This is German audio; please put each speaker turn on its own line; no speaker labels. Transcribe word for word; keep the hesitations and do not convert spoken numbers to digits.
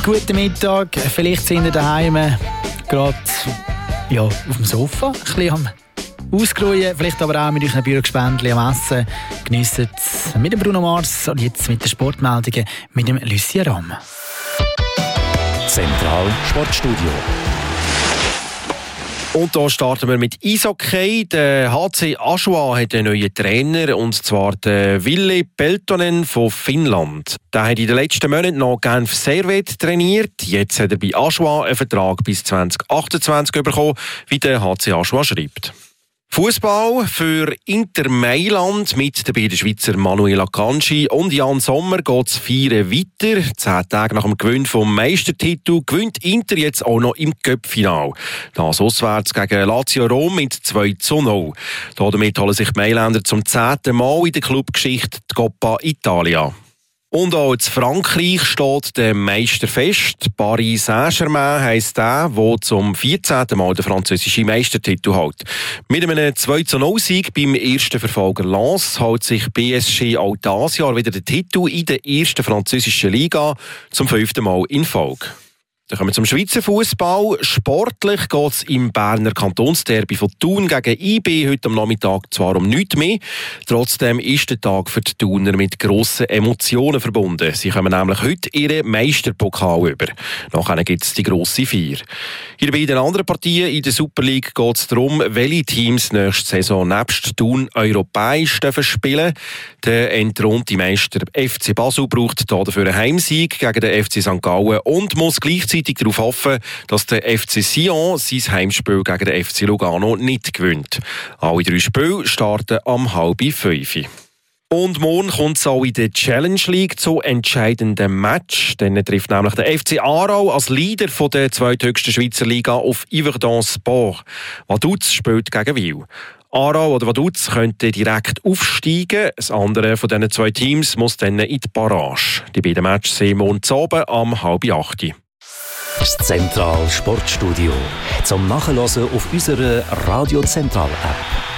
Guten Mittag, vielleicht sind ihr daheim gerade ja, auf dem Sofa, ein bisschen am Ausruhen, vielleicht aber auch mit euren Bürgerspendchen am Essen. Geniessen es mit dem Bruno Mars und jetzt mit den Sportmeldungen mit dem Lucien Ramm.
Zentral Sportstudio.
Und hier starten wir mit Eishockey. Der H C Aschua hat einen neuen Trainer, und zwar den Ville Peltonen von Finnland. Der hat in den letzten Monaten noch Genf Servette trainiert. Jetzt hat er bei Aschua einen Vertrag bis zwanzig achtundzwanzig bekommen, wie der H C Aschua schreibt. Fußball für Inter Mailand mit den beiden Schweizer Manuel Akanji und Jan Sommer geht es feiern weiter. Zehn Tage nach dem Gewinn vom Meistertitel gewinnt Inter jetzt auch noch im Cup-Final. Das auswärts gegen Lazio Rom mit zwei zu null. Damit holen sich die Mailänder zum zehnten Mal in der Clubgeschichte die Coppa Italia. Und auch in Frankreich steht der Meister fest. Paris Saint-Germain heisst der, der zum vierzehnten Mal den französischen Meistertitel hält. Mit einem zwei zu null Sieg beim ersten Verfolger Lens hält sich P S G auch dieses Jahr wieder den Titel in der ersten französischen Liga zum fünften Mal in Folge. Dann kommen wir zum Schweizer Fußball. Sportlich geht es im Berner Kantonsderby von Thun gegen I B heute am Nachmittag zwar um nichts mehr. Trotzdem ist der Tag für die Thuner mit grossen Emotionen verbunden. Sie kommen nämlich heute ihren Meisterpokal über. Nachher gibt es die grosse Feier. In den beiden anderen Partien in der Super League geht es darum, welche Teams nächste Saison nebst Thun europäisch spielen. Der entthronte Meister F C Basel braucht dafür einen Heimsieg gegen den F C Sankt Gallen und muss gleichzeitig darauf hoffen, dass der F C Sion sein Heimspiel gegen den F C Lugano nicht gewinnt. Alle drei Spiele starten am halb fünf. Und morgen kommt es auch in der Challenge League zu entscheidenden Match. Dann trifft nämlich der F C Aarau als Leader von der zweithöchsten Schweizer Liga auf Yverdon Sport. Vaduz spielt gegen Wil. Aarau oder Vaduz könnte direkt aufsteigen. Das andere von diesen zwei Teams muss dann in die Barrage. Die beiden Matches sind morgen oben am halb acht.
Das Zentral Sportstudio zum Nachhören auf unserer Radio Zentral App.